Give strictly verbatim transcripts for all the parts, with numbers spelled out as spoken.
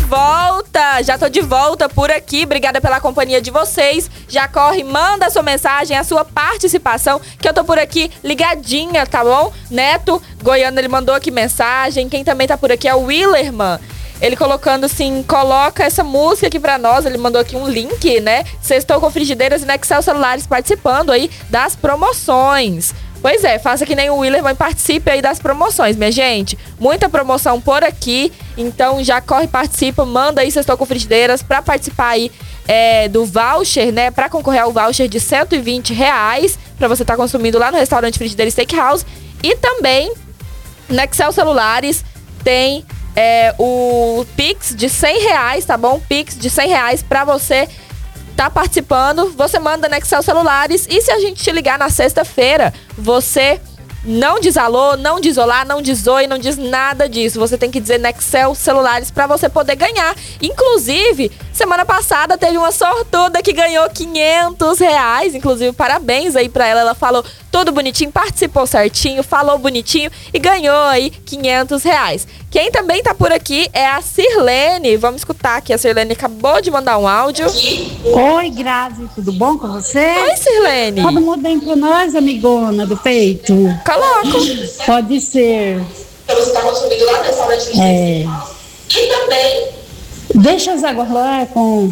volta, já tô de volta por aqui. Obrigada pela companhia de vocês. Já corre, manda a sua mensagem, a sua participação, que eu tô por aqui ligadinha, tá bom? Neto Goiano, ele mandou aqui mensagem. Quem também tá por aqui é o Willerman. Ele colocando assim, coloca essa música aqui pra nós. Ele mandou aqui um link, né? Sextou com Frigideiras e Nexel Celulares participando aí das promoções. Pois é, faça que nem o Willerman, participe aí das promoções, minha gente. Muita promoção por aqui, então já corre, participa, manda aí Sextou com Frigideiras pra participar aí é, do voucher, né? Pra concorrer ao voucher de cento e vinte reais pra você estar tá consumindo lá no restaurante Frigideira Steakhouse. E também, Nexel Celulares tem é, o Pix de cem reais, tá bom? Pix de cem reais pra você tá participando, você manda Nexel Celulares. E se a gente te ligar na sexta-feira, você não diz alô, não diz olá, não diz oi, não diz nada disso. Você tem que dizer Nexel Celulares pra você poder ganhar. Inclusive, semana passada teve uma sortuda que ganhou quinhentos reais. Inclusive, parabéns aí pra ela. Ela falou tudo bonitinho, participou certinho, falou bonitinho e ganhou aí quinhentos reais. Quem também tá por aqui é a Sirlene. Vamos escutar aqui. A Sirlene acabou de mandar um áudio. Oi, Grazi, tudo bom com você? Oi, Sirlene. Todo mundo bem com nós, amigona do peito? Coloco. Pode ser. Então você tá consumindo lá no restaurante. É. E também Deixa eu aguardar com,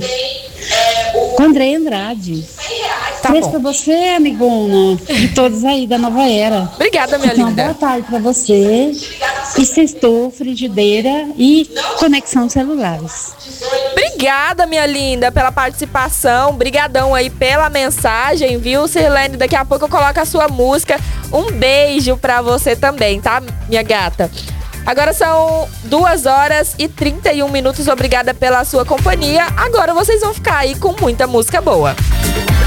com André Andrade. tá Beijo bom. pra você, amigona, e todos aí da Nova Era. Obrigada, minha Então, linda. boa tarde pra você. E Sextou, Frigideira e Conexão Celulares. Obrigada, minha linda, pela participação. Brigadão aí pela mensagem, viu, Sirlene? Daqui a pouco eu coloco a sua música. Um beijo pra você também, tá, minha gata? Agora são duas horas e trinta e um minutos. Obrigada pela sua companhia. Agora vocês vão ficar aí com muita música boa.